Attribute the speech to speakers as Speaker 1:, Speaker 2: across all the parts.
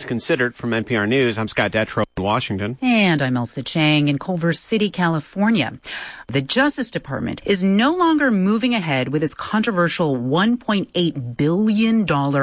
Speaker 1: Considered from NPR News. I'm Scott Detrow in Washington.
Speaker 2: And I'm Elsa Chang in Culver City, California. The Justice Department is no longer moving ahead with its controversial $1.8 billion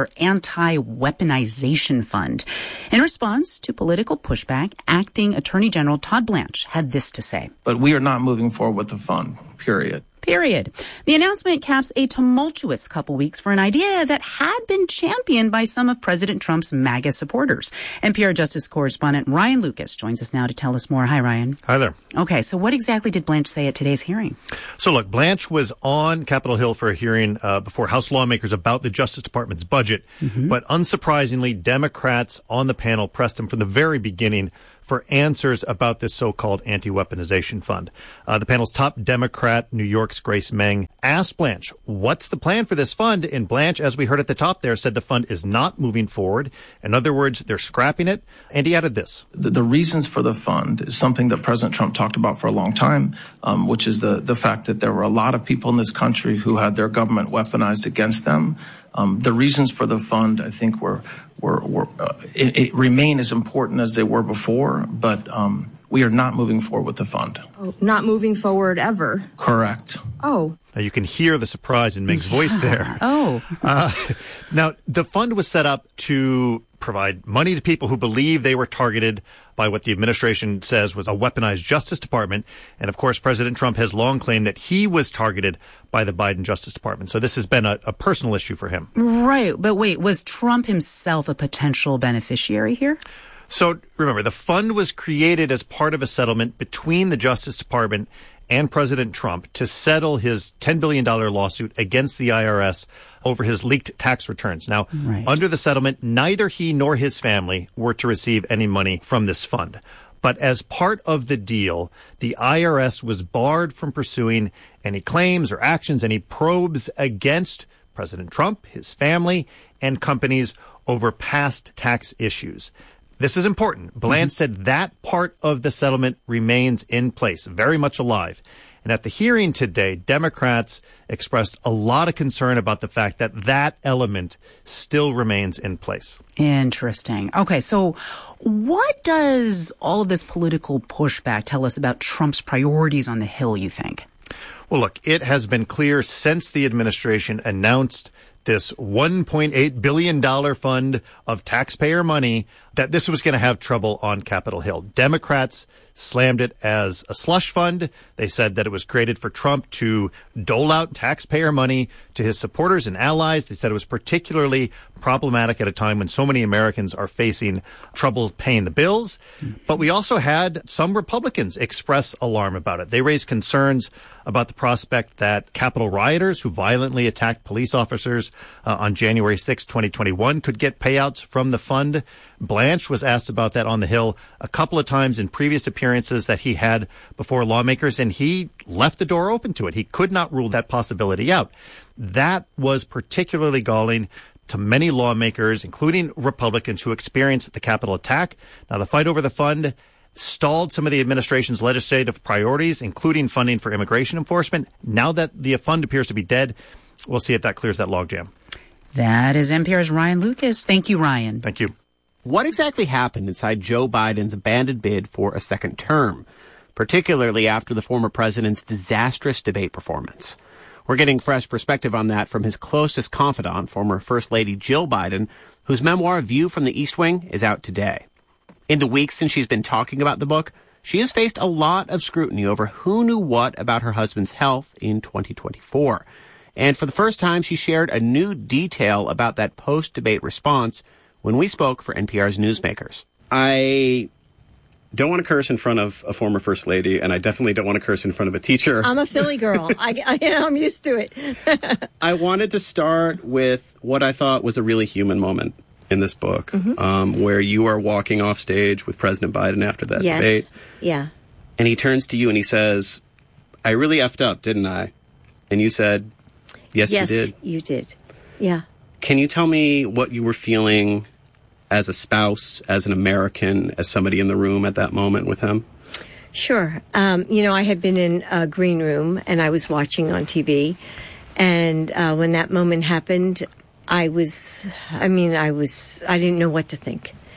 Speaker 2: anti-weaponization fund. In response to political pushback, Acting Attorney General Todd Blanche had this to say.
Speaker 3: But we are not moving forward with the fund, period.
Speaker 2: The announcement caps a tumultuous couple weeks for an idea that had been championed by some of President Trump's MAGA supporters. NPR Justice correspondent Ryan Lucas joins us now to tell us more. Hi, Ryan.
Speaker 4: Hi there.
Speaker 2: Okay, so what exactly did Blanche say at today's hearing?
Speaker 4: So look, Blanche was on Capitol Hill for a hearing before House lawmakers about the Justice Department's budget. But unsurprisingly, Democrats on the panel pressed him from the very beginning for answers about this so-called anti-weaponization fund. The panel's top Democrat, New York's Grace Meng, asked Blanche, what's the plan for this fund? And Blanche, as we heard at the top there, said the fund is not moving forward. In other words, they're scrapping it. And he added this.
Speaker 3: The reasons for the fund is something that President Trump talked about for a long time, which is the fact that there were a lot of people in this country who had their government weaponized against them. The reasons for the fund, I think, it remain as important as they were before, but we are not moving forward with the fund.
Speaker 5: Oh, not moving forward ever?
Speaker 3: Correct.
Speaker 5: Oh.
Speaker 4: Now you can hear the surprise in Meng's voice there. Now, the fund was set up to provide money to people who believe they were targeted by what the administration says was a weaponized Justice Department. And, of course, President Trump has long claimed that he was targeted by the Biden Justice Department. So this has been a personal issue for him.
Speaker 2: Right. But wait, was Trump himself a potential beneficiary here?
Speaker 4: So remember, the fund was created as part of a settlement between the Justice Department and President Trump to settle his $10 billion lawsuit against the IRS over his leaked tax returns. Now, under the settlement, neither he nor his family were to receive any money from this fund. But as part of the deal, the IRS was barred from pursuing any claims or actions, any probes against President Trump, his family, and companies over past tax issues. This is important. Blanche said that part of the settlement remains in place, very much alive. And at the hearing today, Democrats expressed a lot of concern about the fact that that element still remains in place.
Speaker 2: Interesting. Okay, so what does all of this political pushback tell us about Trump's priorities on the Hill, you think?
Speaker 4: Well, look, it has been clear since the administration announced this $1.8 billion fund of taxpayer money that this was going to have trouble on Capitol Hill. Democrats slammed it as a slush fund. They said that it was created for Trump to dole out taxpayer money to his supporters and allies. They said it was particularly problematic at a time when so many Americans are facing trouble paying the bills. But we also had some Republicans express alarm about it. They raised concerns about the prospect that Capitol rioters who violently attacked police officers on January 6, 2021 could get payouts from the fund. Blanche was asked about that on the Hill a couple of times in previous appearances that he had before lawmakers, and he left the door open to it. He could not rule that possibility out. That was particularly galling to many lawmakers, including Republicans who experienced the Capitol attack. Now, the fight over the fund stalled some of the administration's legislative priorities, including funding for immigration enforcement. Now that the fund appears to be dead, we'll see if that clears that logjam.
Speaker 2: That is NPR's Ryan Lucas. Thank you, Ryan.
Speaker 4: Thank you.
Speaker 1: What exactly happened inside Joe Biden's abandoned bid for a second term, particularly after the former president's disastrous debate performance? We're getting fresh perspective on that from his closest confidant, former First Lady Jill Biden, whose memoir, View from the East Wing, is out today. In the weeks since she's been talking about the book, she has faced a lot of scrutiny over who knew what about her husband's health in 2024. And for the first time, she shared a new detail about that post-debate response when we spoke for NPR's Newsmakers.
Speaker 6: I don't want to curse in front of a former First Lady, and I definitely don't want to curse in front of a teacher.
Speaker 5: I'm a Philly girl. I'm used to it.
Speaker 6: I wanted to start with what I thought was a really human moment in this book, where you are walking off stage with President Biden after that debate.
Speaker 5: Yeah.
Speaker 6: And he turns to you and he says, I really effed up, didn't I? And you said, yes, you did.
Speaker 5: Yes, you did. Yeah.
Speaker 6: Can you tell me what you were feeling as a spouse, as an American, as somebody in the room at that moment with him?
Speaker 5: Sure. I had been in a green room and I was watching on TV. And when that moment happened, I didn't know what to think.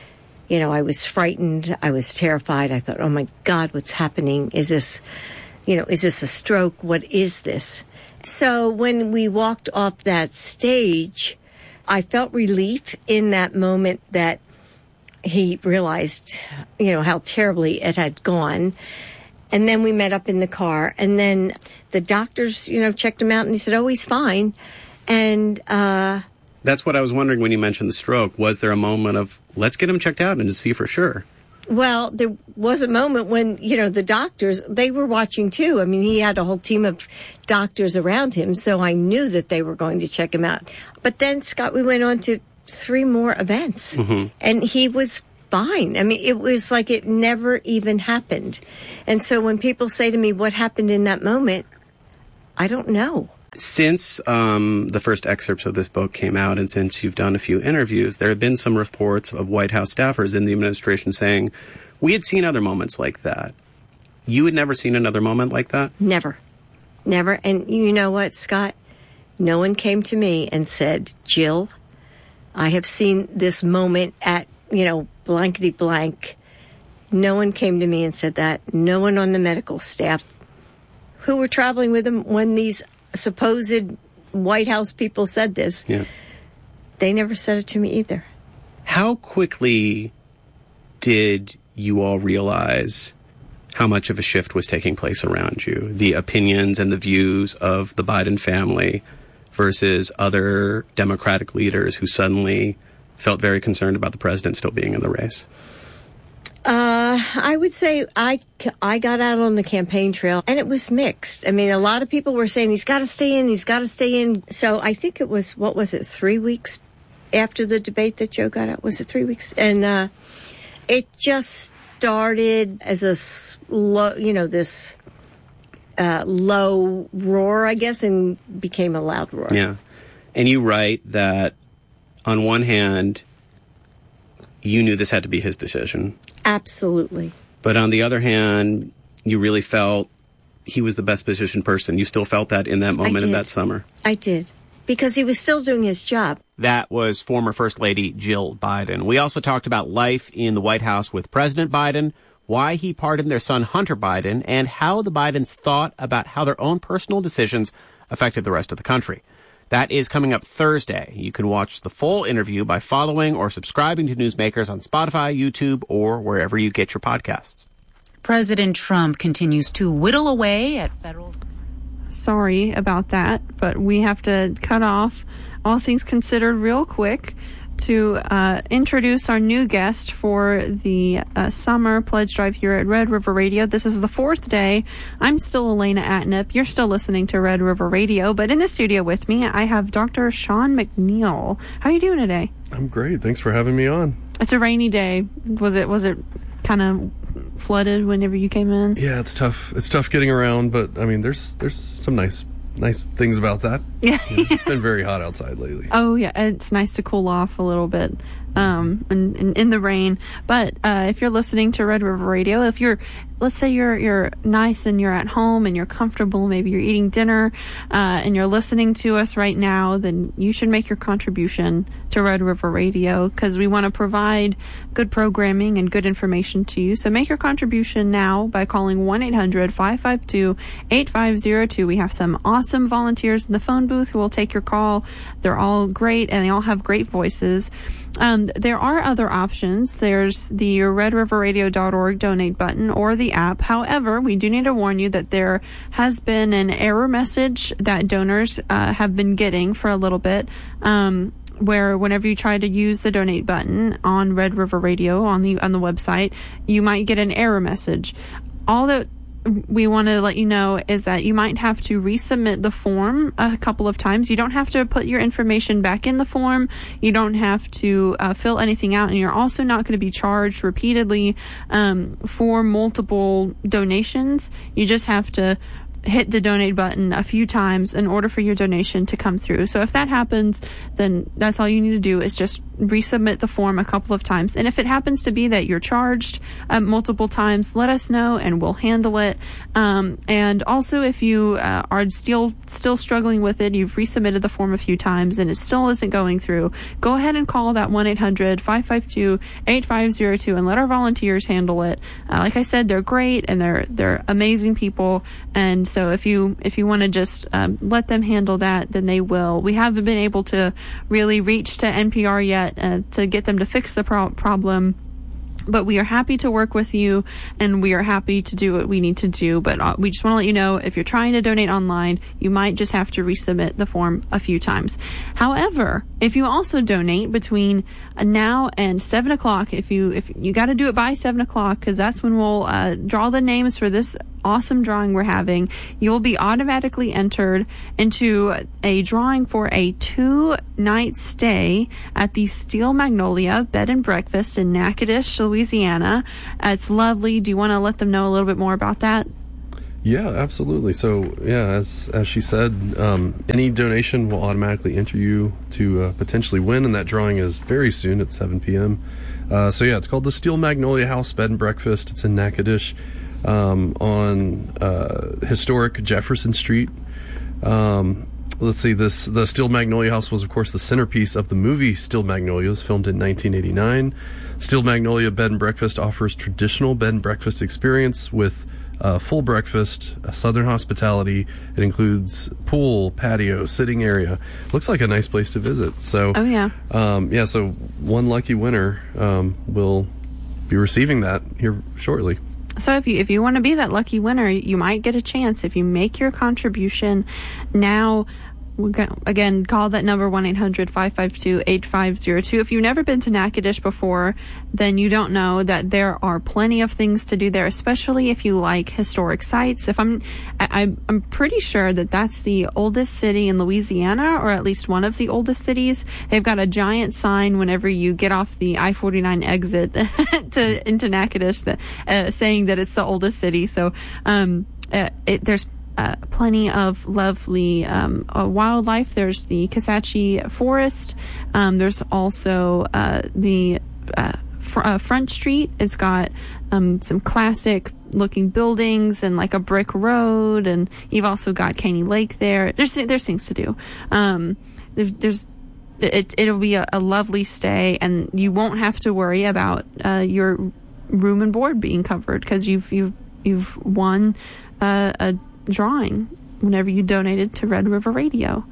Speaker 5: I was frightened. I was terrified. I thought, oh my God, what's happening? Is this a stroke? What is this? So when we walked off that stage, I felt relief in that moment that he realized, how terribly it had gone. And then we met up in the car, and then the doctors, checked him out, and they said, oh, he's fine. And
Speaker 6: that's what I was wondering when you mentioned the stroke. Was there a moment of, let's get him checked out and to see for sure?
Speaker 5: Well, there was a moment when, the doctors, they were watching too. I mean, he had a whole team of doctors around him, so I knew that they were going to check him out. But then, Scott, we went on to 3 more events, and he was fine. I mean, it was like it never even happened. And so when people say to me, what happened in that moment? I don't know.
Speaker 6: Since the first excerpts of this book came out, and since you've done a few interviews, there have been some reports of White House staffers in the administration saying, we had seen other moments like that. You had never seen another moment like that?
Speaker 5: Never. And you know what, Scott? No one came to me and said, Jill, I have seen this moment at, blankety blank. No one came to me and said that. No one on the medical staff who were traveling with him when these supposed White House people said this.
Speaker 6: Yeah.
Speaker 5: They never said it to me either.
Speaker 6: How quickly did you all realize how much of a shift was taking place around you? The opinions and the views of the Biden family versus other Democratic leaders who suddenly felt very concerned about the president still being in the race?
Speaker 5: I would say I got out on the campaign trail, and it was mixed. I mean, a lot of people were saying, he's got to stay in. So I think it was, 3 weeks after the debate that Joe got out? Was it 3 weeks? And it just started as a slow, this low roar, I guess, and became a loud roar.
Speaker 6: Yeah. And you write that, on one hand, you knew this had to be his decision.
Speaker 5: Absolutely.
Speaker 6: But on the other hand, you really felt he was the best positioned person. You still felt that in that moment in that summer.
Speaker 5: I did. Because he was still doing his job.
Speaker 1: That was former First Lady Jill Biden. We also talked about life in the White House with President Biden, why he pardoned their son Hunter Biden, and how the Bidens thought about how their own personal decisions affected the rest of the country. That is coming up Thursday. You can watch the full interview by following or subscribing to Newsmakers on Spotify, YouTube, or wherever you get your podcasts.
Speaker 2: President Trump continues to whittle away at federal...
Speaker 7: Sorry about that, but we have to cut off All Things Considered real quick to introduce our new guest for the summer pledge drive here at Red River Radio. This is the 4th day. I'm still Elena Atnip. You're still listening to Red River Radio, but in the studio with me, I have Dr. Sean McNeil. How are you doing today?
Speaker 8: I'm great. Thanks for having me on.
Speaker 7: It's a rainy day. Was it kind of flooded whenever you came in?
Speaker 8: Yeah, it's tough. It's tough getting around, but I mean, there's some nice things about that.
Speaker 7: Yeah.
Speaker 8: It's been very hot outside lately.
Speaker 7: Oh yeah, it's nice to cool off a little bit in the rain. But if you're listening to Red River Radio, let's say you're nice and you're at home and you're comfortable, maybe you're eating dinner and you're listening to us right now, then you should make your contribution to Red River Radio, because we want to provide good programming and good information to you. So make your contribution now by calling 1-800-552-8502. We have some awesome volunteers in the phone booth who will take your call. They're all great, and they all have great voices. There are other options. There's the redriverradio.org donate button or the app. However, we do need to warn you that there has been an error message that donors have been getting for a little bit, where whenever you try to use the donate button on Red River Radio on the website, you might get an error message. All that we want to let you know is that you might have to resubmit the form a couple of times. You don't have to put your information back in the form. You don't have to fill anything out, and you're also not going to be charged repeatedly for multiple donations. You just have to hit the donate button a few times in order for your donation to come through. So if that happens, then that's all you need to do is just resubmit the form a couple of times. And if it happens to be that you're charged multiple times, let us know and we'll handle it. And also, if you are still struggling with it, you've resubmitted the form a few times and it still isn't going through, go ahead and call that 1-800-552-8502 and let our volunteers handle it. Like I said, they're great and they're amazing people. And so if you want to just let them handle that, then they will. We haven't been able to really reach to NPR yet to get them to fix the problem. But we are happy to work with you, and we are happy to do what we need to do. But we just want to let you know, if you're trying to donate online, you might just have to resubmit the form a few times. However, if you also donate between now and 7 o'clock, if you got to do it by 7 o'clock, because that's when we'll draw the names for this awesome drawing we're having, you'll be automatically entered into a drawing for a 2-night stay at the Steel Magnolia Bed and Breakfast in Natchitoches, Louisiana. It's lovely. Do you want to let them know a little bit more about that?
Speaker 8: Yeah, absolutely. So, yeah, as she said, any donation will automatically enter you to potentially win, and that drawing is very soon at 7 p.m. So, yeah, it's called the Steel Magnolia House Bed and Breakfast. It's in Natchitoches on historic Jefferson Street. Let's see, the Steel Magnolia House was, of course, the centerpiece of the movie Steel Magnolias, filmed in 1989. Steel Magnolia Bed and Breakfast offers traditional bed and breakfast experience with full breakfast, Southern hospitality. It includes pool, patio, sitting area. Looks like a nice place to visit. So,
Speaker 7: oh yeah,
Speaker 8: so one lucky winner will be receiving that here shortly.
Speaker 7: So if you want to be that lucky winner, you might get a chance if you make your contribution now. Again, call that number 1-800-552-8502. If you've never been to Natchitoches before, then you don't know that there are plenty of things to do there, especially if you like historic sites. I'm pretty sure that that's the oldest city in Louisiana, or at least one of the oldest cities. They've got a giant sign whenever you get off the I-49 exit into Natchitoches saying that it's the oldest city. So there's plenty of lovely wildlife. There's the Kisatchie Forest. There's also the Front Street. It's got some classic looking buildings and like a brick road, and you've also got Caney Lake there. There's things to do. It'll be a lovely stay, and you won't have to worry about your room and board being covered, because you've won a drawing whenever you donated to Red River Radio.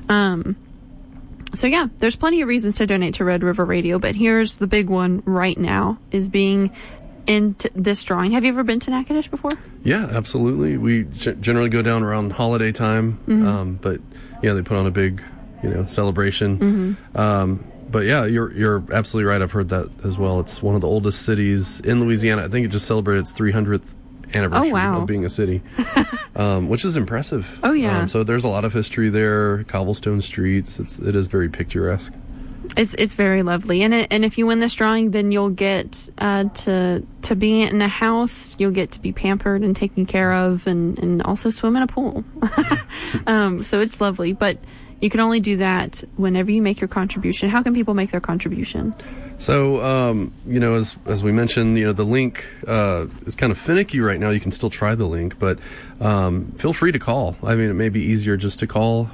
Speaker 7: So yeah, there's plenty of reasons to donate to Red River Radio, but here's the big one right now, is being into this drawing. Have you ever been to Natchitoches before?
Speaker 8: Yeah, absolutely. We generally go down around holiday time, but yeah, they put on a big, celebration. But yeah, you're absolutely right. I've heard that as well. It's one of the oldest cities in Louisiana. I think it just celebrated its 300th anniversary of being a city, which is impressive.
Speaker 7: Oh yeah.
Speaker 8: So there's a lot of history there, cobblestone streets. It is very picturesque.
Speaker 7: It's very lovely, and if you win this drawing, then you'll get to be in a house. You'll get to be pampered and taken care of, and also swim in a pool. So it's lovely, but you can only do that whenever you make your contribution. How can people make their contribution?
Speaker 8: So, as we mentioned, the link is kind of finicky right now. You can still try the link, but feel free to call. I mean, it may be easier just to call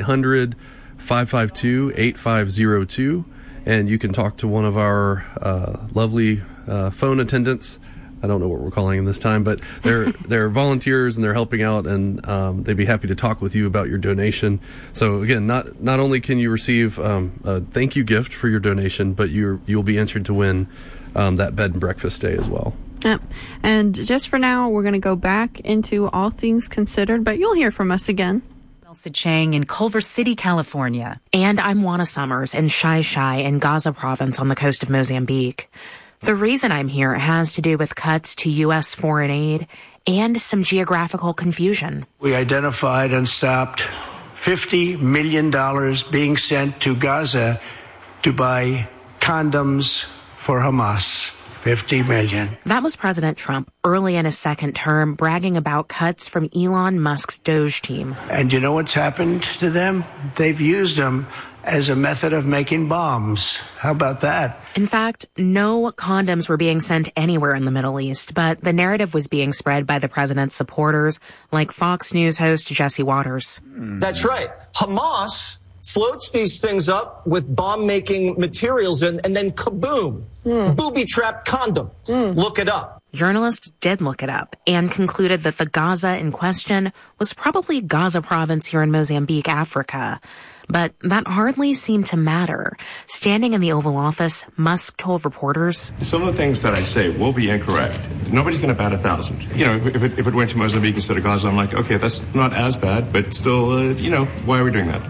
Speaker 8: 1-800-552-8502, and you can talk to one of our lovely phone attendants. I don't know what we're calling them this time, but they're volunteers and they're helping out, and they'd be happy to talk with you about your donation. So again, not only can you receive a thank you gift for your donation, but you'll be entered to win that bed and breakfast day as well.
Speaker 7: Yep. And just for now, we're going to go back into All Things Considered, but you'll hear from us again.
Speaker 9: Elsa Chang in Culver City, California. And I'm Juana Summers in Shai Shai in Gaza province on the coast of Mozambique. The reason I'm here has to do with cuts to U.S. foreign aid and some geographical confusion.
Speaker 10: We identified and stopped $50 million being sent to Gaza to buy condoms for Hamas. 50 million.
Speaker 9: That was President Trump early in his second term, bragging about cuts from Elon Musk's Doge team.
Speaker 10: And you know what's happened to them? They've used them as a method of making bombs. How about that?
Speaker 9: In fact, no condoms were being sent anywhere in the Middle East, but the narrative was being spread by the president's supporters, like Fox News host Jesse Waters.
Speaker 11: That's right. Hamas floats these things up with bomb-making materials and then kaboom, booby-trapped condom. Look it up.
Speaker 9: Journalists did look it up and concluded that the Gaza in question was probably Gaza province here in Mozambique, Africa. But that hardly seemed to matter. Standing in the Oval Office, Musk told reporters,
Speaker 12: some of the things that I say will be incorrect. Nobody's going to bat 1,000. You know, if it went to Mozambique instead of Gaza, I'm like, okay, that's not as bad, but still, why are we doing that?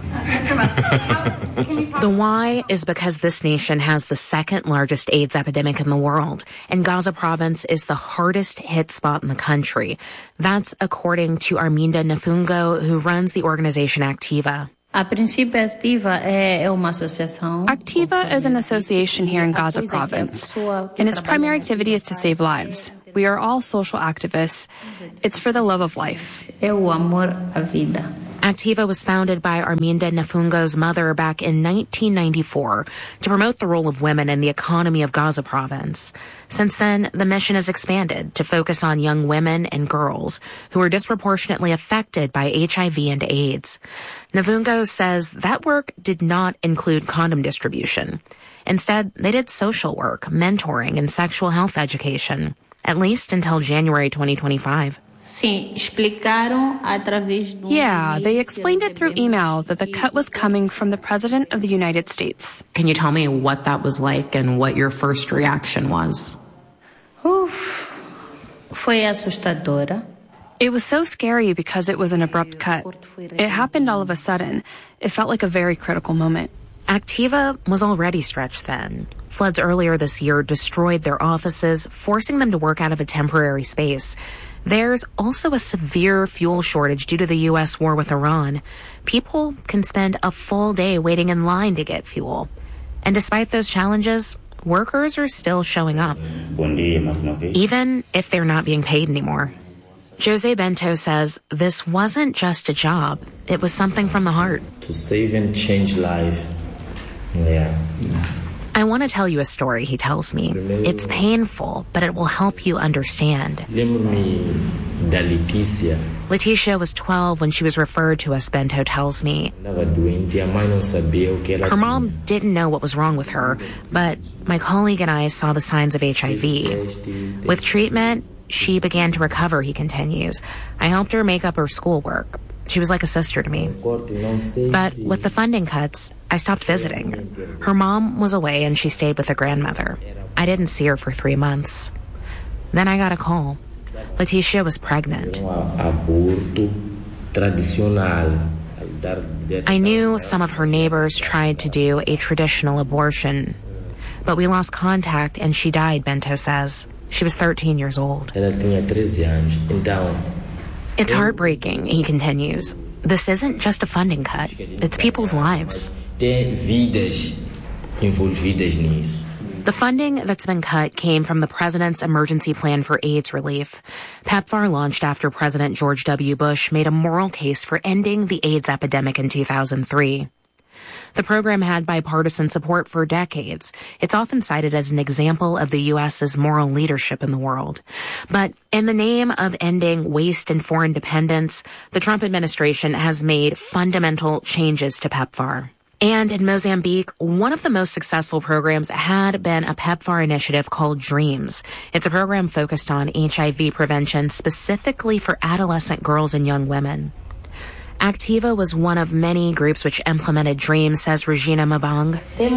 Speaker 9: The why is because this nation has the second largest AIDS epidemic in the world, and Gaza province is the hardest hit spot in the country. That's according to Arminda Nafungo, who runs the organization Activa.
Speaker 13: Activa is an association here in Gaza province, and its primary activity is to save lives. We are all social activists. It's for the love of life.
Speaker 9: Activa was founded by Arminda Nafungo's mother back in 1994 to promote the role of women in the economy of Gaza province. Since then, the mission has expanded to focus on young women and girls who are disproportionately affected by HIV and AIDS. Nafungo says that work did not include condom distribution. Instead, they did social work, mentoring, and sexual health education, at least until January 2025.
Speaker 13: Yeah, they explained it through email that the cut was coming from the President of the United States.
Speaker 9: Can you tell me what that was like and what your first reaction was?
Speaker 13: It was so scary because it was an abrupt cut. It happened all of a sudden. It felt like a very critical moment.
Speaker 9: Activa was already stretched thin. Floods earlier this year destroyed their offices, forcing them to work out of a temporary space. There's also a severe fuel shortage due to the U.S. war with Iran. People can spend a full day waiting in line to get fuel. And despite those challenges, workers are still showing up, even if they're not being paid anymore. Jose Bento says this wasn't just a job. It was something from the heart.
Speaker 14: To save and change life. Yeah.
Speaker 9: I want to tell you a story, he tells me. It's painful, but it will help you understand. Leticia was 12 when she was referred to us, Bento tells me. Her mom didn't know what was wrong with her, but my colleague and I saw the signs of HIV. With treatment, she began to recover, he continues. I helped her make up her schoolwork. She was like a sister to me. But with the funding cuts, I stopped visiting. Her mom was away and she stayed with her grandmother. I didn't see her for 3 months. Then I got a call. Leticia was pregnant. I knew some of her neighbors tried to do a traditional abortion, but we lost contact and she died, Bento says. She was 13 years old. It's heartbreaking, he continues. This isn't just a funding cut. It's people's lives. The funding that's been cut came from the president's emergency plan for AIDS relief. PEPFAR launched after President George W. Bush made a moral case for ending the AIDS epidemic in 2003. The program had bipartisan support for decades. It's often cited as an example of the U.S.'s moral leadership in the world. But in the name of ending waste and foreign dependence, the Trump administration has made fundamental changes to PEPFAR. And in Mozambique, one of the most successful programs had been a PEPFAR initiative called DREAMS. It's a program focused on HIV prevention specifically for adolescent girls and young women. Activa was one of many groups which implemented DREAMS, says Regina Mabang.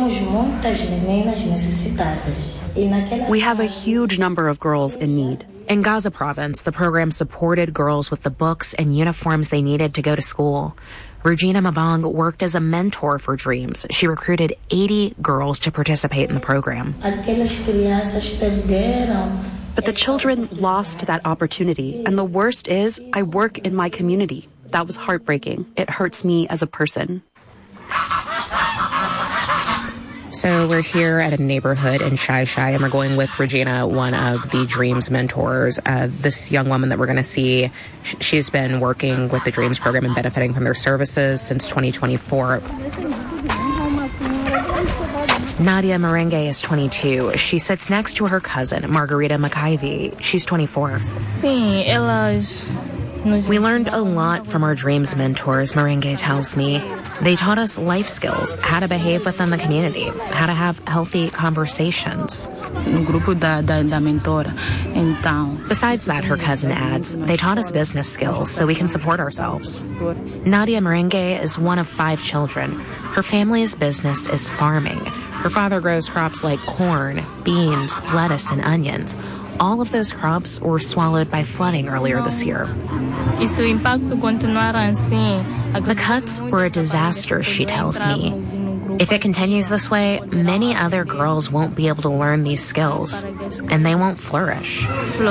Speaker 15: We have a huge number of girls in need.
Speaker 9: In Gaza province, the program supported girls with the books and uniforms they needed to go to school. Regina Mabang worked as a mentor for DREAMS. She recruited 80 girls to participate in the program.
Speaker 15: But the children lost that opportunity. And the worst is, I work in my community. That was heartbreaking. It hurts me as a person.
Speaker 9: So we're here at a neighborhood in Shai Shai, and we're going with Regina, one of the Dreams mentors. This young woman that we're going to see, she's been working with the Dreams program and benefiting from their services since 2024. Nadia Merengue is 22. She sits next to her cousin, Margarita McIvy. She's 24. We learned a lot from our Dreams mentors, Merengue tells me. They taught us life skills, how to behave within the community, how to have healthy conversations. Besides that, her cousin adds, they taught us business skills so we can support ourselves. Nadia Merengue is one of 5 children. Her family's business is farming. Her father grows crops like corn, beans, lettuce, and onions. All of those crops were swallowed by flooding earlier this year. The cuts were a disaster, she tells me. If it continues this way, many other girls won't be able to learn these skills, and they won't flourish.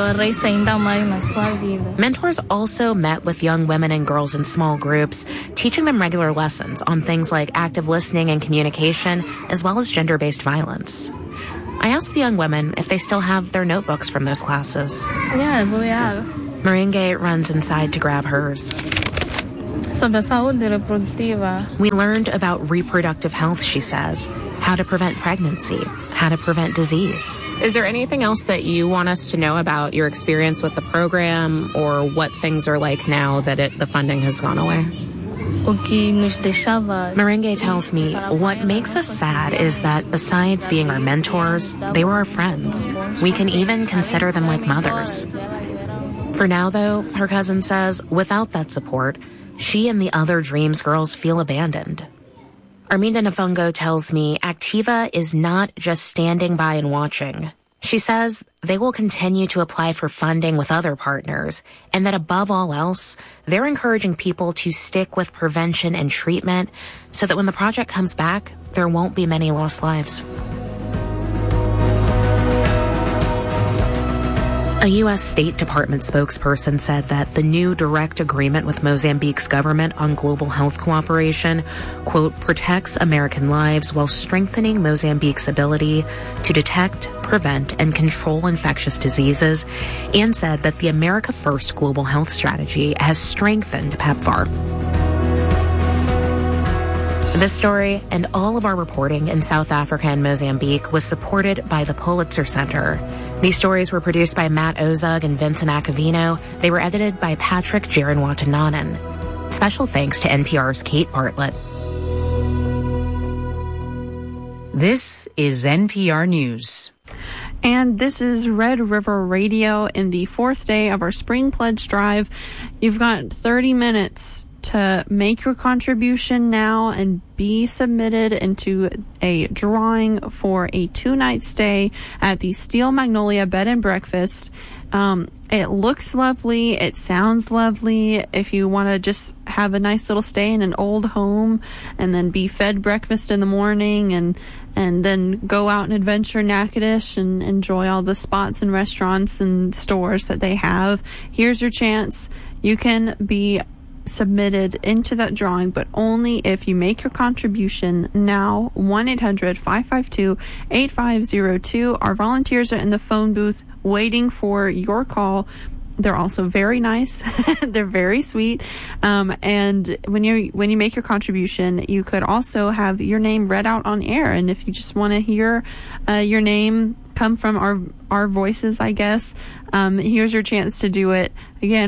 Speaker 9: Mentors also met with young women and girls in small groups, teaching them regular lessons on things like active listening and communication, as well as gender-based violence. I asked the young women if they still have their notebooks from those classes.
Speaker 16: Yes, we have.
Speaker 9: Merengue runs inside to grab hers. We learned about reproductive health, she says, how to prevent pregnancy, how to prevent disease. Is there anything else that you want us to know about your experience with the program or what things are like now that the funding has gone away? Merengue tells me what makes us sad is that besides being our mentors, they were our friends. We can even consider them like mothers. For now, though, her cousin says, without that support, she and the other Dreams girls feel abandoned. Arminda Nafungo tells me Activa is not just standing by and watching. She says they will continue to apply for funding with other partners, and that above all else, they're encouraging people to stick with prevention and treatment so that when the project comes back, there won't be many lost lives. A U.S. State Department spokesperson said that the new direct agreement with Mozambique's government on global health cooperation, quote, protects American lives while strengthening Mozambique's ability to detect, prevent, and control infectious diseases, and said that the America First global health strategy has strengthened PEPFAR. This story and all of our reporting in South Africa and Mozambique was supported by the Pulitzer Center. These stories were produced by Matt Ozug and Vincent Acavino. They were edited by Patrick Jaron-Watananen. Special thanks to NPR's Kate Bartlett.
Speaker 2: This is NPR News.
Speaker 7: And this is Red River Radio in the 4th day of our Spring Pledge Drive. You've got 30 minutes to make your contribution now and be submitted into a drawing for a 2-night stay at the Steel Magnolia Bed and Breakfast. It looks lovely. It sounds lovely. If you want to just have a nice little stay in an old home and then be fed breakfast in the morning and then go out and adventure Natchitoches and enjoy all the spots and restaurants and stores that they have, here's your chance. You can be submitted into that drawing, but only if you make your contribution now. 1-800-552-8502. Our volunteers are in the phone booth waiting for your call. They're also very nice. They're very sweet. And when you make your contribution, you could also have your name read out on air. And if you just want to hear your name come from our voices, I guess, here's your chance to do it. Again,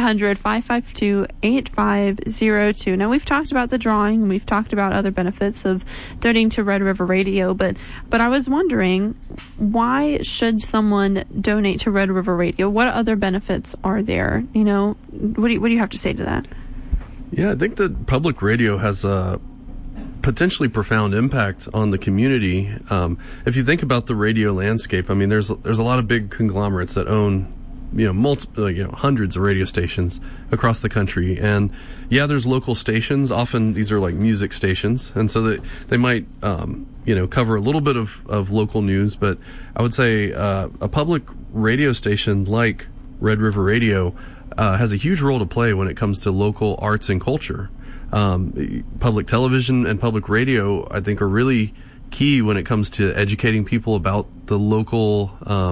Speaker 7: 1-800-552-8502. Now, we've talked about the drawing, and we've talked about other benefits of donating to Red River Radio, but I was wondering, why should someone donate to Red River Radio? What other benefits are there? You know, what do you have to say to that?
Speaker 8: Yeah, I think that public radio has a potentially profound impact on the community. If you think about the radio landscape, I mean, there's a lot of big conglomerates that own, hundreds of radio stations across the country. And yeah, there's local stations. Often these are like music stations. And so they might, cover a little bit of local news. But I would say a public radio station like Red River Radio has a huge role to play when it comes to local arts and culture. Public television and public radio, I think, are really key when it comes to educating people about the local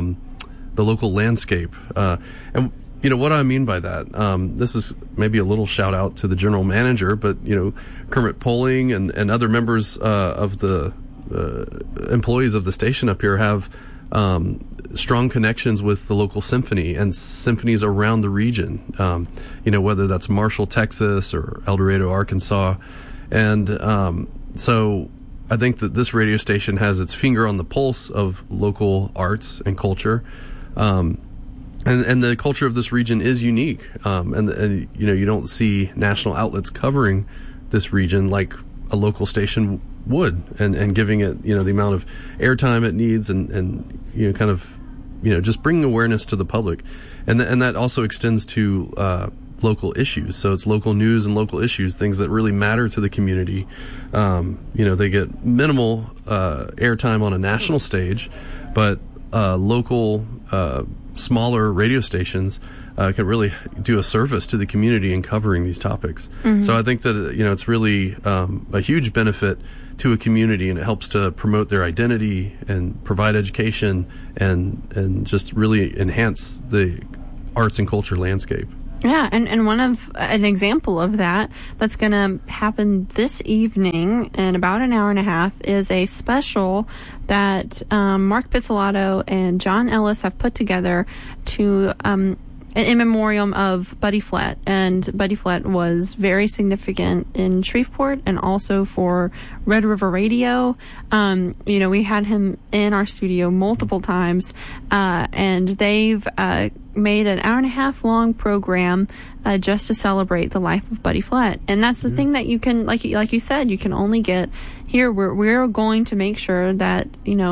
Speaker 8: landscape. And what I mean by that, this is maybe a little shout out to the general manager, but Kermit Poling and other members of the employees of the station up here have strong connections with the local symphony and symphonies around the region, whether that's Marshall, Texas, or El Dorado, Arkansas. And so I think that this radio station has its finger on the pulse of local arts and culture. And the culture of this region is unique. And you don't see national outlets covering this region like a local station would, and giving it, the amount of airtime it needs, and just bringing awareness to the public. And that also extends to local issues. So it's local news and local issues, things that really matter to the community. They get minimal airtime on a national stage, but local smaller radio stations can really do a service to the community in covering these topics. Mm-hmm. So I think that it's really a huge benefit to a community, and it helps to promote their identity and provide education and just really enhance the arts and culture landscape.
Speaker 7: Yeah, and an example of that's going to happen this evening in about an hour and a half is a special that Mark Pizzolatto and John Ellis have put together to in memoriam of Buddy Flett. And Buddy Flett was very significant in Shreveport and also for Red River Radio. We had him in our studio multiple times, and they've made an hour and a half long program just to celebrate the life of Buddy Flett. And that's the thing that you can, like you said, you can only get here. We're going to make sure that,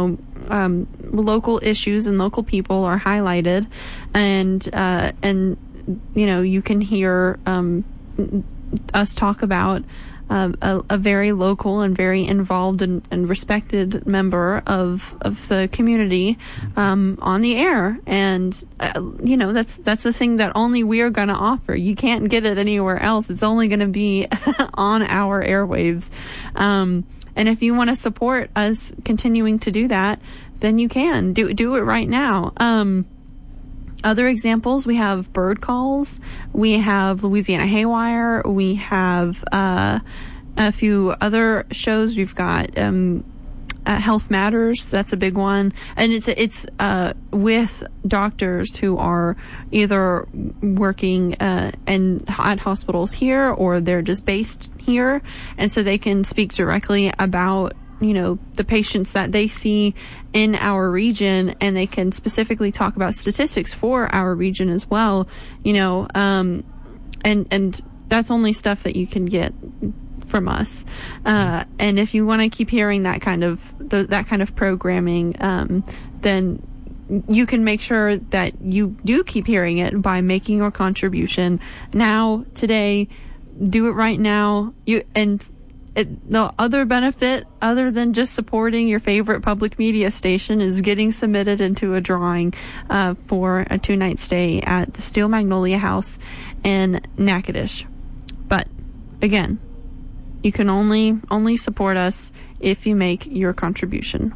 Speaker 7: local issues and local people are highlighted, and you can hear us talk about a very local and very involved and respected member of the community on the air. And that's the thing that only we are going to offer. You can't get it anywhere else. It's only going to be on our airwaves. And if you want to support us continuing to do that, then you can do it right now. Other examples, we have Bird Calls, we have Louisiana Haywire, we have a few other shows. We've got Health Matters, that's a big one, and it's with doctors who are either working at hospitals here, or they're just based here, and so they can speak directly about the patients that they see in our region, and they can specifically talk about statistics for our region as well, and that's only stuff that you can get from us. And if you want to keep hearing that kind of programming, then you can make sure that you do keep hearing it by making your contribution now, today. Do it right now. The other benefit, other than just supporting your favorite public media station, is getting submitted into a drawing for a 2-night stay at the Steel Magnolia House in Natchitoches. But again, you can only support us if you make your contribution.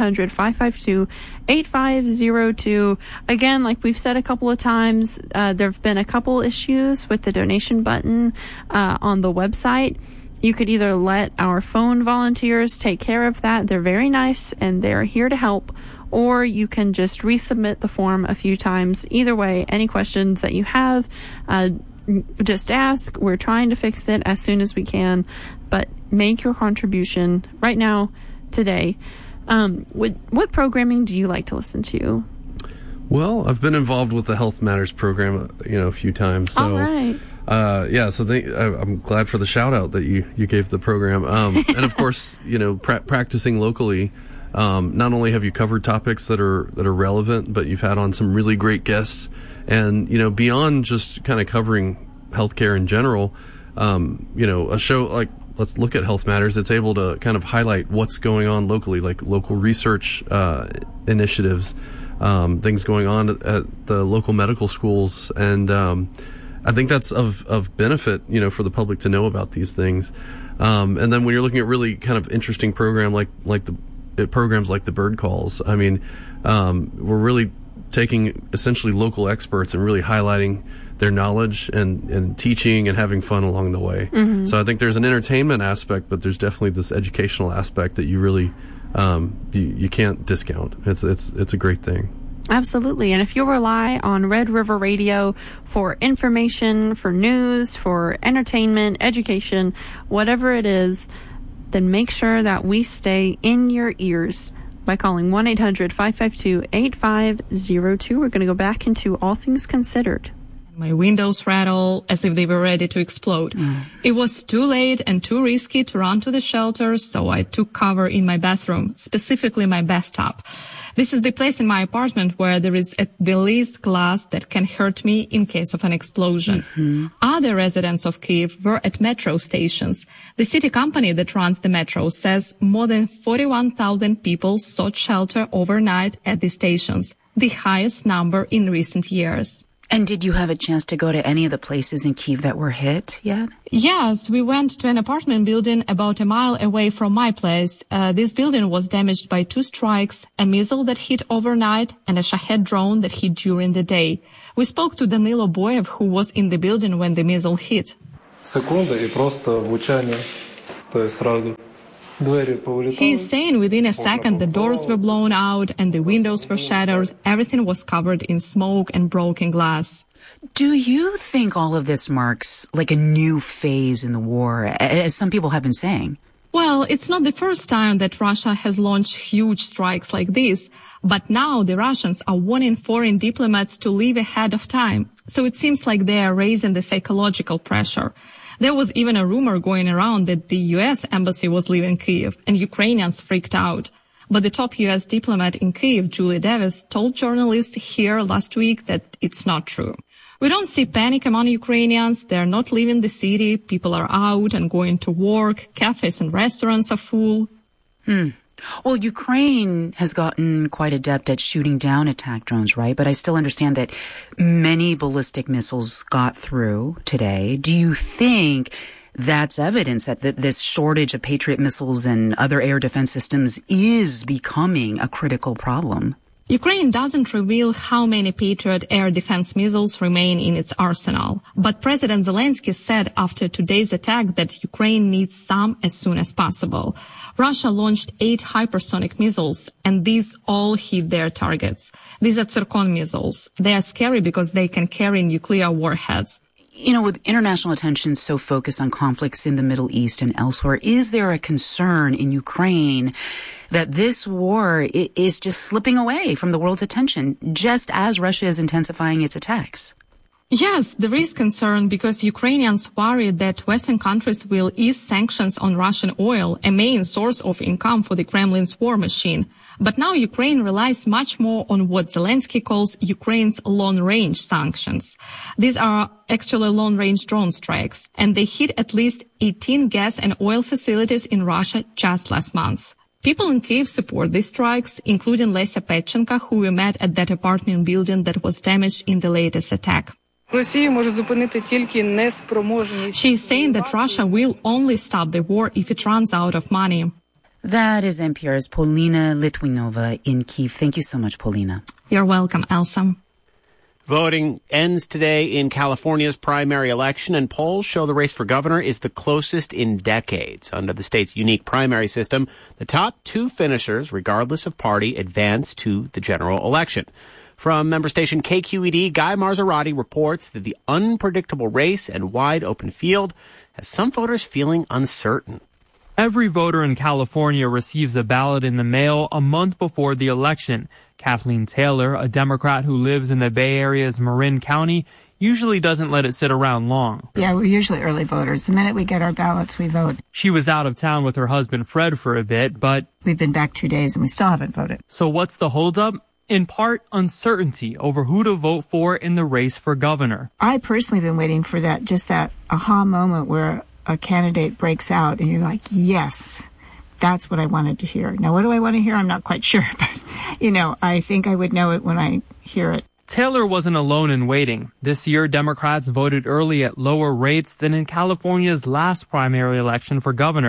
Speaker 7: 1-800-552-8502. Again, like we've said a couple of times, there have been a couple issues with the donation button on the website. You could either let our phone volunteers take care of that. They're very nice and they're here to help. Or you can just resubmit the form a few times. Either way, any questions that you have, just ask. We're trying to fix it as soon as we can. But make your contribution right now, today. What programming do you like to listen to?
Speaker 8: Well, I've been involved with the Health Matters program, a few times. So.
Speaker 7: All right.
Speaker 8: I'm glad for the shout out that you gave the program. And of course, practicing locally, not only have you covered topics that are relevant, but you've had on some really great guests. And, beyond just kind of covering healthcare in general, a show like Let's Look at Health Matters, it's able to kind of highlight what's going on locally, like local research initiatives, things going on at the local medical schools. And I think that's of benefit, for the public to know about these things. And then when you're looking at really kind of interesting program like the at programs like the Bird Calls. I mean, we're really taking essentially local experts and really highlighting their knowledge and teaching and having fun along the way. Mm-hmm. So I think there's an entertainment aspect, but there's definitely this educational aspect that you really you can't discount. It's a great thing.
Speaker 7: Absolutely. And if you rely on Red River Radio for information, for news, for entertainment, education, whatever it is, then make sure that we stay in your ears by calling 1-800-552-8502. We're going to go back into All Things Considered.
Speaker 16: My windows rattle as if they were ready to explode. It was too late and too risky to run to the shelters, so I took cover in my bathroom, specifically my bathtub. This is the place in my apartment where there is at the least glass that can hurt me in case of an explosion. Mm-hmm. Other residents of Kyiv were at metro stations. The city company that runs the metro says more than 41,000 people sought shelter overnight at the stations, the highest number in recent years.
Speaker 2: And did you have a chance to go to any of the places in Kyiv that were hit yet?
Speaker 16: Yes, we went to an apartment building about a mile away from my place. This building was damaged by 2 strikes, a missile that hit overnight, and a Shahed drone that hit during the day. We spoke to Danilo Boyev, who was in the building when the missile hit. He is saying within a second the doors were blown out and the windows were shattered. Everything was covered in smoke and broken glass.
Speaker 2: Do you think all of this marks like a new phase in the war, as some people have been saying?
Speaker 16: Well, it's not the first time that Russia has launched huge strikes like this, but now the Russians are warning foreign diplomats to leave ahead of time. So it seems like they are raising the psychological pressure. There was even a rumor going around that the U.S. embassy was leaving Kyiv, and Ukrainians freaked out. But the top U.S. diplomat in Kyiv, Julie Davis, told journalists here last week that it's not true. We don't see panic among Ukrainians. They're not leaving the city. People are out and going to work. Cafes and restaurants are full.
Speaker 2: Well, Ukraine has gotten quite adept at shooting down attack drones, right? But I still understand that many ballistic missiles got through today. Do you think that's evidence that this shortage of Patriot missiles and other air defense systems is becoming a critical problem?
Speaker 16: Ukraine doesn't reveal how many Patriot air defense missiles remain in its arsenal. But President Zelensky said after today's attack that Ukraine needs some as soon as possible. Russia launched 8 hypersonic missiles, and these all hit their targets. These are Tsirkon missiles. They are scary because they can carry nuclear warheads.
Speaker 2: You know, with international attention so focused on conflicts in the Middle East and elsewhere, is there a concern in Ukraine that this war is just slipping away from the world's attention, just as Russia is intensifying its attacks?
Speaker 16: Yes, there is concern because Ukrainians worry that Western countries will ease sanctions on Russian oil, a main source of income for the Kremlin's war machine. But now Ukraine relies much more on what Zelensky calls Ukraine's long-range sanctions. These are actually long-range drone strikes, and they hit at least 18 gas and oil facilities in Russia just last month. People in Kyiv support these strikes, including Lesa Petchenko, who we met at that apartment building that was damaged in the latest attack. She's saying that Russia will only stop the war if it runs out of money.
Speaker 2: That is NPR's Polina Litvinova in Kyiv. Thank you so much, Polina.
Speaker 16: You're welcome, Elsa.
Speaker 1: Voting ends today in California's primary election, and polls show the race for governor is the closest in decades. Under the state's unique primary system, the top 2 finishers, regardless of party, advance to the general election. From member station KQED, Guy Marzorati reports that the unpredictable race and wide open field has some voters feeling uncertain.
Speaker 17: Every voter in California receives a ballot in the mail a month before the election. Kathleen Taylor, a Democrat who lives in the Bay Area's Marin County, usually doesn't let it sit around long.
Speaker 18: Yeah, we're usually early voters. The minute we get our ballots, we vote.
Speaker 17: She was out of town with her husband Fred for a bit, but
Speaker 18: we've been back 2 days and we still haven't voted.
Speaker 17: So what's the holdup? In part, uncertainty over who to vote for in the race for governor.
Speaker 18: I personally have been waiting for that aha moment where a candidate breaks out and you're like, yes, that's what I wanted to hear. Now, what do I want to hear? I'm not quite sure, but, I think I would know it when I hear it.
Speaker 17: Taylor wasn't alone in waiting. This year, Democrats voted early at lower rates than in California's last primary election for governor.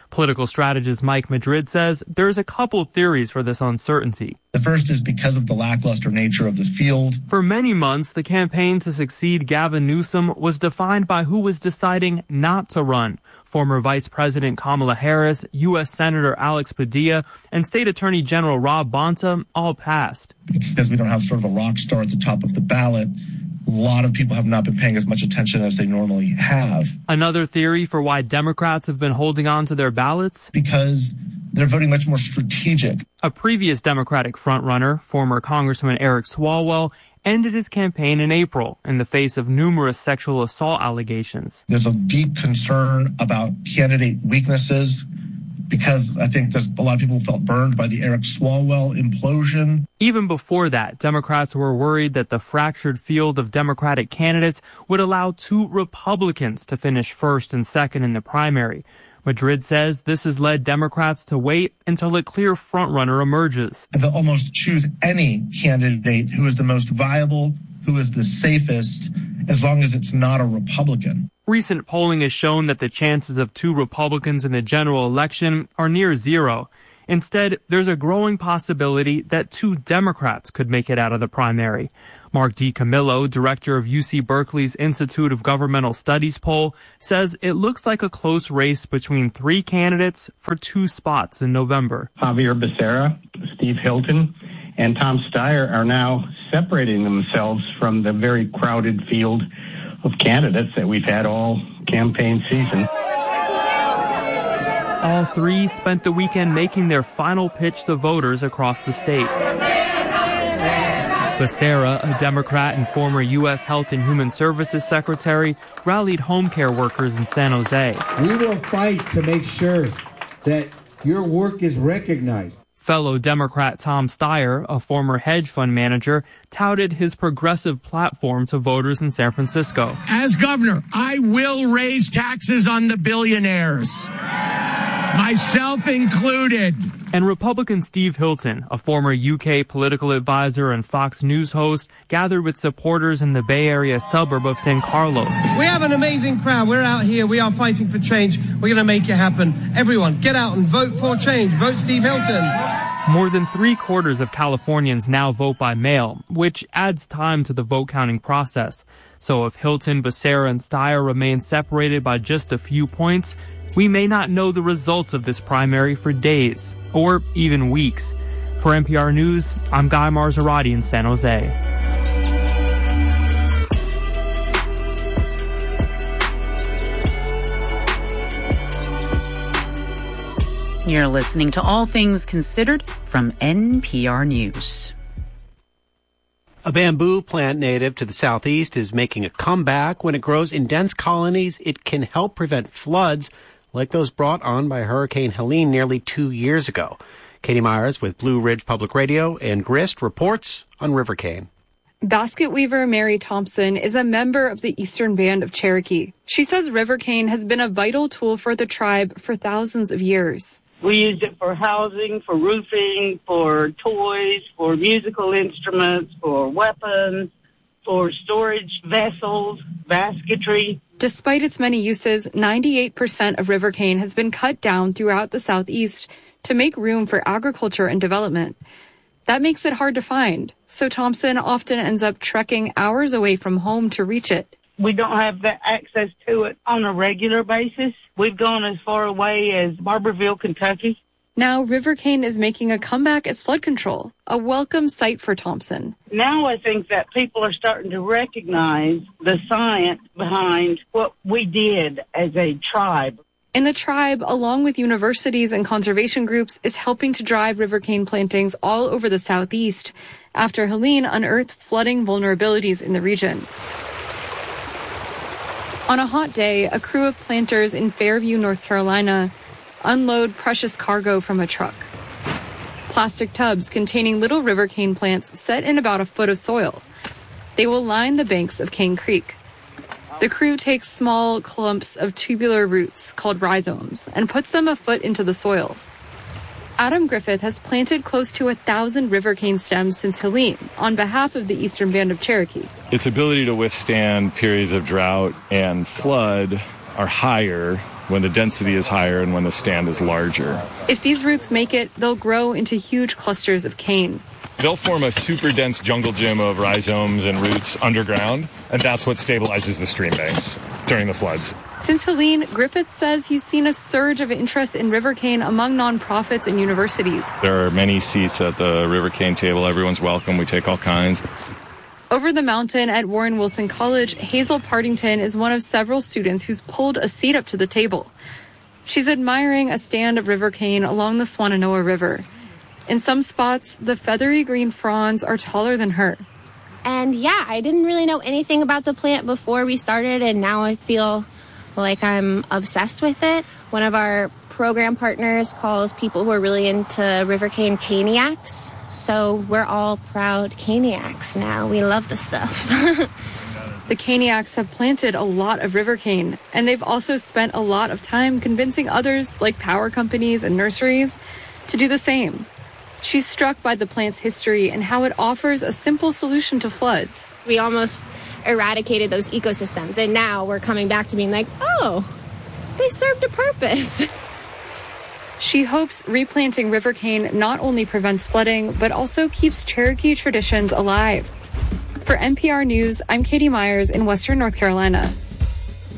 Speaker 17: Political strategist Mike Madrid says there's a couple theories for this uncertainty.
Speaker 19: The first is because of the lackluster nature of the field.
Speaker 17: For many months, the campaign to succeed Gavin Newsom was defined by who was deciding not to run. Former Vice President Kamala Harris, U.S. Senator Alex Padilla, and State Attorney General Rob Bonta all passed.
Speaker 19: Because we don't have sort of a rock star at the top of the ballot, a lot of people have not been paying as much attention as they normally have.
Speaker 17: Another theory for why Democrats have been holding on to their ballots?
Speaker 19: Because they're voting much more strategic.
Speaker 17: A previous Democratic frontrunner, former Congressman Eric Swalwell, ended his campaign in April in the face of numerous sexual assault allegations.
Speaker 19: There's a deep concern about candidate weaknesses because I think there's a lot of people who felt burned by the Eric Swalwell implosion.
Speaker 17: Even before that, Democrats were worried that the fractured field of Democratic candidates would allow 2 Republicans to finish first and second in the primary. Madrid says this has led Democrats to wait until a clear frontrunner emerges.
Speaker 19: They'll almost choose any candidate who is the most viable, who is the safest, as long as it's not a Republican.
Speaker 17: Recent polling has shown that the chances of 2 Republicans in the general election are near zero. Instead, there's a growing possibility that 2 Democrats could make it out of the primary. Mark DiCamillo, director of UC Berkeley's Institute of Governmental Studies poll, says it looks like a close race between 3 candidates for 2 spots in November.
Speaker 20: Javier Becerra, Steve Hilton, and Tom Steyer are now separating themselves from the very crowded field of candidates that we've had all campaign season.
Speaker 17: All 3 spent the weekend making their final pitch to voters across the state. Becerra, a Democrat and former U.S. Health and Human Services Secretary, rallied home care workers in San Jose.
Speaker 21: We will fight to make sure that your work is recognized.
Speaker 17: Fellow Democrat Tom Steyer, a former hedge fund manager, touted his progressive platform to voters in San Francisco.
Speaker 22: As governor, I will raise taxes on the billionaires, myself included.
Speaker 17: And Republican Steve Hilton, a former UK political advisor and Fox News host, gathered with supporters in the Bay Area suburb of San Carlos.
Speaker 23: We have an amazing crowd. We're out here. We are fighting for change. We're going to make it happen. Everyone, get out and vote for change. Vote Steve Hilton.
Speaker 17: More than 3/4 of Californians now vote by mail, which adds time to the vote counting process. So if Hilton, Becerra, and Steyer remain separated by just a few points, we may not know the results of this primary for days, or even weeks. For NPR News, I'm Guy Marzorati in San Jose.
Speaker 2: You're listening to All Things Considered from NPR News.
Speaker 1: A bamboo plant native to the southeast is making a comeback. When it grows in dense colonies, it can help prevent floods like those brought on by Hurricane Helene nearly 2 years ago. Katie Myers with Blue Ridge Public Radio and Grist reports on River Cane.
Speaker 24: Basket weaver Mary Thompson is a member of the Eastern Band of Cherokee. She says river cane has been a vital tool for the tribe for thousands of years.
Speaker 25: We used it for housing, for roofing, for toys, for musical instruments, for weapons, for storage vessels, basketry.
Speaker 24: Despite its many uses, 98% of river cane has been cut down throughout the southeast to make room for agriculture and development. That makes it hard to find, so Thompson often ends up trekking hours away from home to reach it.
Speaker 25: We don't have that access to it on a regular basis. We've gone as far away as Barberville, Kentucky.
Speaker 24: Now, river cane is making a comeback as flood control, a welcome sight for Thompson.
Speaker 25: Now I think that people are starting to recognize the science behind what we did as a tribe.
Speaker 24: And the tribe, along with universities and conservation groups, is helping to drive river cane plantings all over the southeast after Helene unearthed flooding vulnerabilities in the region. On a hot day, a crew of planters in Fairview, North Carolina, unload precious cargo from a truck. Plastic tubs containing little river cane plants set in about a foot of soil. They will line the banks of Cane Creek. The crew takes small clumps of tubular roots called rhizomes and puts them a foot into the soil. Adam Griffith has planted close to 1,000 river cane stems since Helene on behalf of the Eastern Band of Cherokee.
Speaker 26: Its ability to withstand periods of drought and flood are higher
Speaker 3: when the density is higher and when the stand is larger.
Speaker 24: If these roots make it, they'll grow into huge clusters of cane.
Speaker 3: They'll form a super dense jungle gym of rhizomes and roots underground, and that's what stabilizes the stream banks during the floods.
Speaker 24: Since Helene, Griffiths says he's seen a surge of interest in river cane among nonprofits and universities.
Speaker 3: There are many seats at the river cane table. Everyone's welcome. We take all kinds.
Speaker 24: Over the mountain at Warren Wilson College, Hazel Partington is one of several students who's pulled a seat up to the table. She's admiring a stand of river cane along the Swannanoa River. In some spots, the feathery green fronds are taller than her.
Speaker 4: And yeah, I didn't really know anything about the plant before we started, and now I feel like I'm obsessed with it. One of our program partners calls people who are really into river cane caniacs. So we're all proud caniacs now. We love the stuff.
Speaker 24: The caniacs have planted a lot of river cane, and they've also spent a lot of time convincing others, like power companies and nurseries, to do the same. She's struck by the plant's history and how it offers a simple solution to floods.
Speaker 4: We almost eradicated those ecosystems, and now we're coming back to being like, oh, they served a purpose.
Speaker 24: She hopes replanting river cane not only prevents flooding, but also keeps Cherokee traditions alive. For NPR News, I'm Katie Myers in Western North Carolina.